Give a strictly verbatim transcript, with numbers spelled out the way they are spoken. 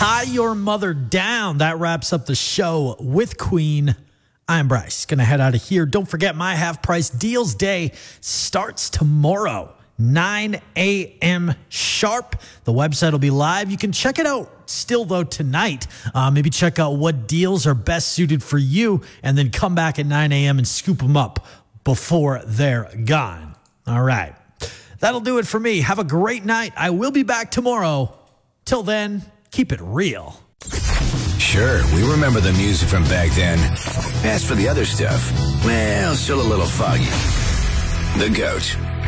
Tie Your Mother Down. That wraps up the show with Queen. I'm Bryce. Gonna head out of here. Don't forget, my half-price deals day starts tomorrow, nine a.m. sharp. The website will be live. You can check it out still, though, tonight. Uh, maybe check out what deals are best suited for you, and then come back at nine a.m. and scoop them up before they're gone. All right. That'll do it for me. Have a great night. I will be back tomorrow. Till then, keep it real. Sure, we remember the music from back then. As for the other stuff, well, still a little foggy. The Goat.